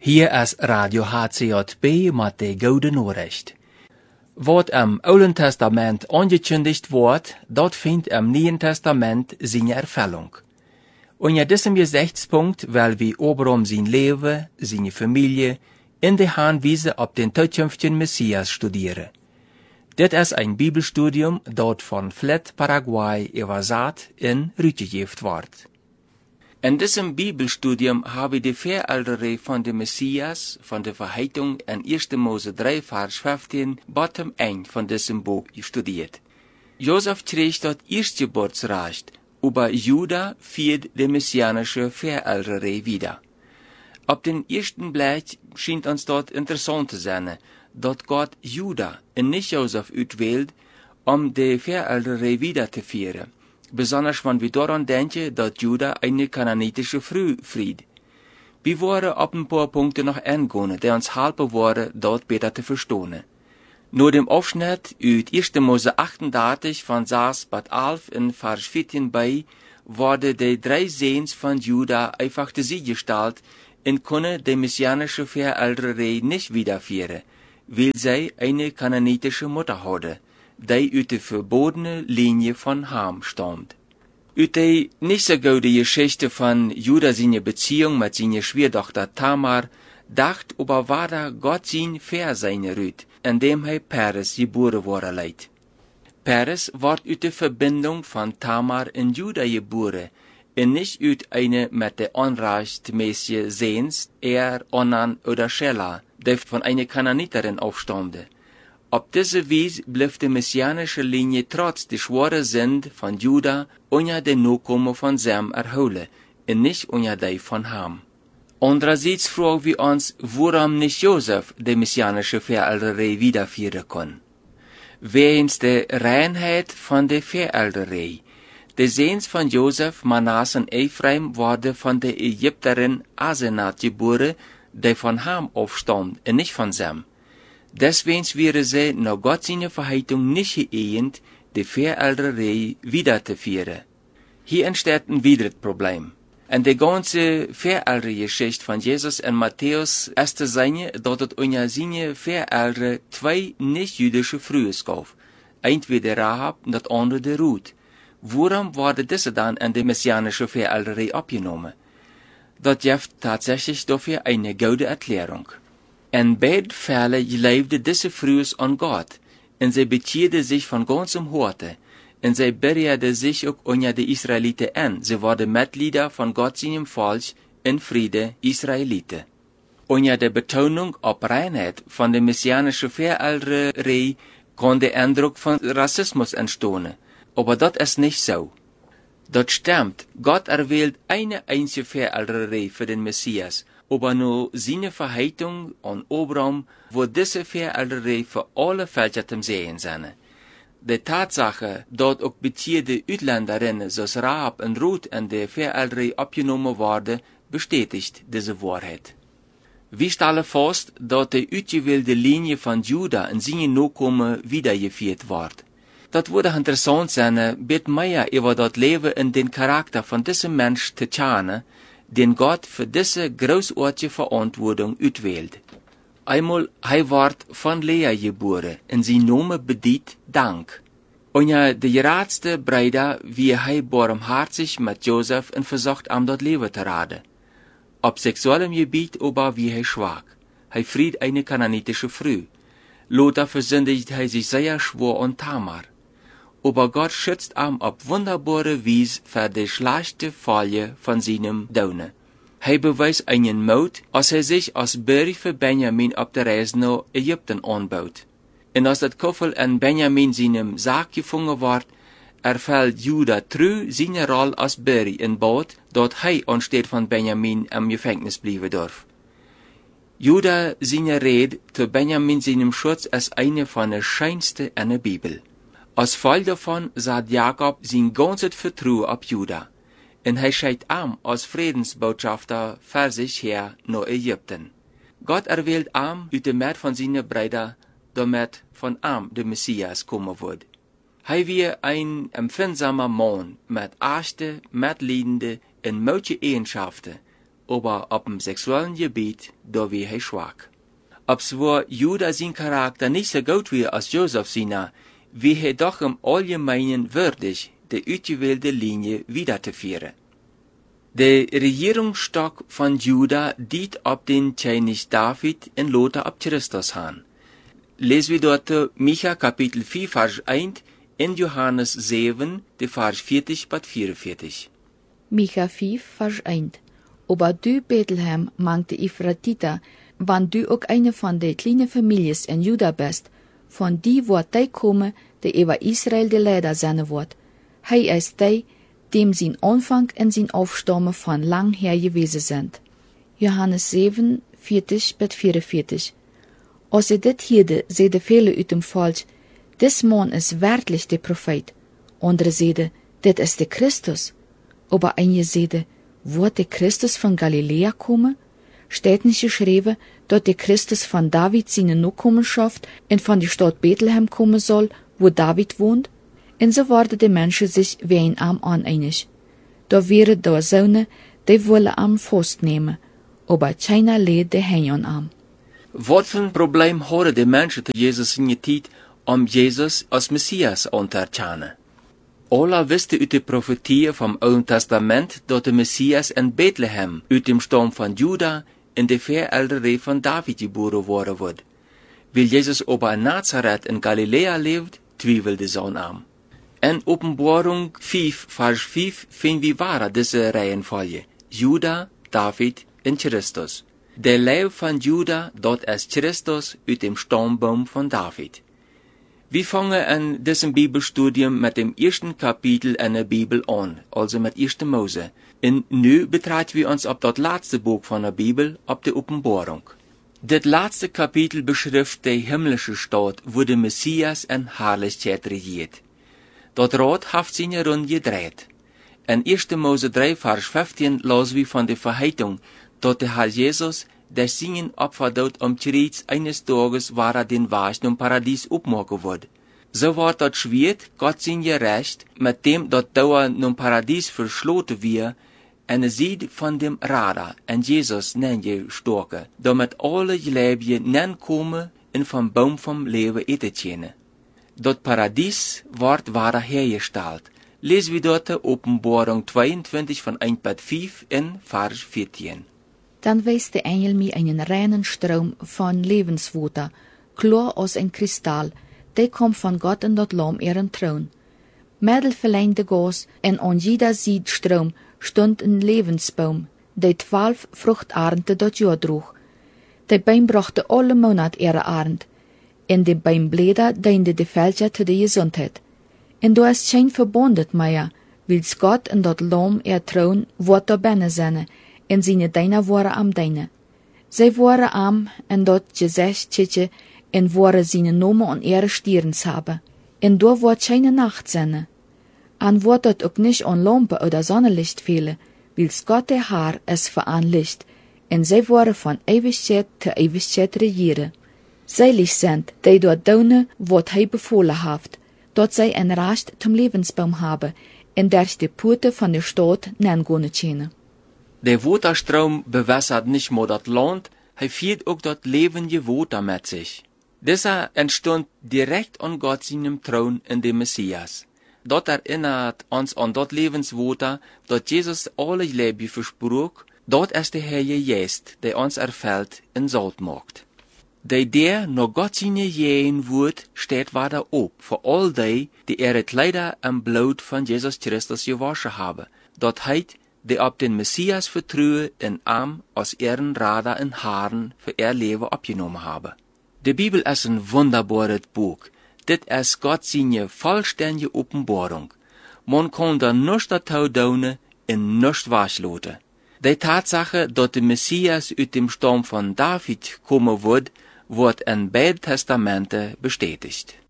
Hier is Radio HCJB met de Gouden Nachricht. Wat im Alten Testament angekündigt wordt, dat vindt im Neuen Testament seine Erfüllung. Unter diesem Gesichtspunkt will wir Abraham sein Leben, seine Familie, in der Hinweise auf den zukünftigen Messias studieren. Dit is ein Bibelstudium, dat von Flat Paraguay übersat in Rüttegeft wordt. In diesem Bibelstudium habe ich die Verälderung von dem Messias, von der Verheißung in 1. Mose 3, Vers 15, bottom 1 von diesem Buch studiert. Josef kriegt dort Erstgeburtsrecht, über Juda führt die messianische Verälderung wieder. Auf den ersten Blick scheint uns dort interessant zu sein, dass Gott Juda und nicht Josef auswählt, die Verälderung wiederzuführen. Besonders wenn wir daran denken, dass Juda eine kananitische Früh fried. Wir wollen auf ein paar Punkte noch eingehen, die uns helfen wollen, dort besser zu verstehen. Nur dem Aufschnitt aus 1. Mose 38 von 6 bis 11 in Vers 14 bei, wurden die 3 Sehens von Juda einfach zu sie gestellt und können die messianische Verälderung nicht wiederführen, weil sie eine kananitische Mutter hatte, die aus der verbotene Linie von Ham stammt. Aus der nicht so gute Geschichte von Juda seine Beziehung mit seiner Schwiegertochter Tamar, dacht aber war Gott sein Verseine rüt, indem Peres geboren worden leid. Peres wird aus der Verbindung von Tamar in Juda geboren, und nicht aus eine mit der unrechtmäßigen Sehens, Onan oder Schela, die von einer Kananiterin aufstammte. Auf diese Weise blieb die messianische Linie trotz der schweren Sünde von Juda unter den Nachkommen von Sem erholen, und nicht unter die von Ham. Andererseits fragen wir uns, warum nicht Josef die messianische Verälderung wiederführen kann. Wegen der Reinheit von der Verälderung. Die Sehens von Josef, Manasse und Ephraim wurden von der Ägypterin Asenat geboren, die von Ham aufstammt und nicht von Sem. Deswegen wäre sie nach Gott seine Verheißung nicht geeignet, die Verälderung wiederzuführen. Hier entsteht ein weiteres Problem. In der ganzen Veräldergeschichte von Jesus in Matthäus ist es seine, dass es unter seine Verälder 2 nicht-jüdische Frühe gab. Entweder Rahab und das andere der Ruth. Warum wurde diese dann in die messianische Verälderung abgenommen? Das gibt tatsächlich dafür eine gute Erklärung. In beiden Fällen lebte diese Frühe an Gott, und sie bekehrte sich von ganzem Herzen, und sie berührte sich auch unter die Israeliten an. Sie wurden Mitglieder von Gott seinem Volk in Friede Israeliten. Unter der Betonung auf Reinheit von der messianischen Verälderung kann der Eindruck von Rassismus entstehen, aber das ist nicht so. Das stimmt, Gott erwählt eine einzige Verälderung für den Messias, aber nur seine Verheißung an Abraham, wo diese Verälderung für alle Völker zum Sehen sind. Die Tatsache, dass auch beziehende Utländerinnen, so Rahab und Ruth in der Verälderung abgenommen wurden, bestätigt diese Wahrheit. Wir stellen fest, dass die ausgewählte Linie von Juda in seine Nachkommen wiedergeführt wird. Das würde interessant sein, mit mehr über das Leben und den Charakter von diesem Mensch zu kennen, den Gott für diese großartige Verantwortung auswählt. Einmal, wird von Lea geboren, und sein Name bedeutet Dank. Unter die geradste Brüder, wie barmherzig mit Josef und versucht, ihm das Leben zu raten. Auf sexuellem Gebiet aber wie schwach. Fried eine kananitische Früh. Lothar versündigt sich sehr schwor an Tamar. Aber Gott schützt ihm auf wunderbare Weise für die schlechte Folge von seinem Daunen. Beweist einen Mut, als sich als Buri für Benjamin auf der Reise nach Ägypten anbaut. Und als das Koffel in Benjamin seinem Sarg gefangen wird, erfüllt Juda treu seine Rolle als Buri in Boot, dort ansteht von Benjamin im Gefängnis bleiben darf. Juda seine Rede zu Benjamin seinem Schutz ist eine von den schönsten in der Bibel. Als Folge davon sagt Jakob sein ganzes Vertrauen auf Juda. Und schickt ihm als Friedensbotschafter für sich her nach Ägypten. Gott erwählt ihm aus dem Meer von seinen Brüdern, damit von ihm der Messias kommen wird. Wir ein empfindsamer Mann mit echten, mitleidenden und manche Eigenschaften, aber op dem sexuellen Gebiet, da wie hij schwach. Obwohl Juda sein Charakter nicht so gut wie als Joseph seiner, wie hij doch im Allgemeinen würdig, die ausgewählte Linie weiterzuführen. Der Regierungsstock von Juda dient op den König David en Lothar op Christus han. Lesen wir dort Micha Kapitel 4, Vers 1 in Johannes 7, de Vers 40 bis 44. Micha 5, Vers 1. Aber du, Bethlehem, mangt die Ephratita, wann du auch eine von den kleinen Families in Juda bist, von die wird die kommen, die über Israel die Leider sein wird. Hij ist die, dem sein Anfang und sein Aufstammen von lang her gewesen sind. Johannes 7, 40 bis 44. Als sie dit hierde, zeiden viele uit dem Volk, dis man ist werklich der Prophet. Andere zeiden, dit is der Christus. Aber einige zeiden, wird der Christus von Galiläa kommen? Steht nicht geschrieben, dass der Christus von David seine Nachkommenschaft und von der Stadt Bethlehem kommen soll, wo David wohnt? Und so waren die Menschen sich wie ein Arm aneinig. Da wären da Söhne, die wollen am festnehmen, aber keiner lädt die Hände an Arm. Wat voor een probleem hadden de mensen te Jezus in je tijd om Jezus als Messias aan te erkennen? Alle wisten uit de profetieën van Oude Testament dat de Messias in Bethlehem uit dem stam van Juda in de verouderde van David geboren worden wordt. Wil Jezus aber in Nazareth in Galilea leeft, twijfelde ze aan. In Openbaring 5, Vers 5 vinden we wahre deze Reihenfolge. Juda, David en Christus. Der Leib von Juda, dort ist Christus uit dem Stammbaum von David. Wir fangen in diesem Bibelstudium mit dem ersten Kapitel in der Bibel an, also mit 1. Mose. Und nu betrachten wir uns auf das letzte Buch von der Bibel, auf die Offenbarung. Das letzte Kapitel beschreibt die himmlische Stadt, wo der Messias in Herrlichkeit regiert. Dort Rot hat seine Runde gedreht. In 1. Mose 3, Vers 15 lesen wir von der Verheißung, dass der Herr Jesus der seinen Opfer dort umtritt eines Tages war den Weg zum Paradies aufmachen wird. So war das schwierig, Gott sein Recht, mit dem dort Dauer zum Paradies verschlossen wird, eine Seite von dem Radar an Jesus gestorken, damit alle Leben nen kommen und vom Baum vom Leben eten können. Das Paradies wird wahrer hergestellt. Lesen wir dort Offenbarung 22 von 1 bis 5 in Vers 14. Dann weist der Engel mir einen reinen Strom von Lebenswasser, klar als ein Kristall, der kommt von Gott in das Lamm ihren Thron. Mittelverlängte Gas und an jeder Seite Strom stund ein Lebensbaum, der 12 Fruchtarende das Jahr trug. Der Baum brachte alle Monate ihre Arend, und der Baumblätter diente die Felder zu der Gesundheit. Und da ist kein Verbundet mehr, weil Gott in das Lamm ihr Thron wird da binnen sein, en seine Deiner waren am Deine. Zij waren am en dat gezegd tjetje en waren seine Namen an ihre Stirns haben. En da wordt keine Nacht sein. An wordt dat ook nicht an Lampe oder Sonnenlicht fehlen, weil Gott der Herr es veranlicht, en zij waren von Ewigkeit zu Ewigkeit regieren. Selig sind, die dort donen, wat hij befohlen haft, dat zij ein Recht zum Lebensbaum haben, en durch die Pute von der Stadt nengone können. Der Waterstrom bewässert nicht nur das Land, er führt auch das lebende Wasser mit sich. Dieser entstand direkt an Gott seinem Thron in dem Messias. Dort erinnert uns an das Lebenswasser, das Jesus alle Leben versprach. Dort ist der Herr Geist, der uns erfällt und salt macht. Der noch Gott seine Jehen wird, steht weiter ob, für all die ihre Kleider am Blut von Jesus Christus gewaschen haben. Dort heit die op den Messias vertrauen en arm aus ihren Radar en Haaren für ihr Leben abgenommen haben. Die Bibel ist ein wunderbares Buch. Dit ist Gott seine vollständige Offenbarung. Man kann da nichts dazu tun und nichts waschloten. Die Tatsache, dass der Messias aus dem Stamm von David kommen wird in beiden Testamenten bestätigt.